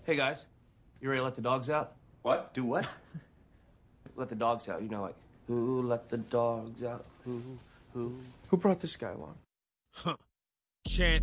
Hey, guys. You ready to let the dogs out? What? Do what? Let the dogs out. You know, like, who let the dogs out? Who? Who brought this guy along? Huh. Chant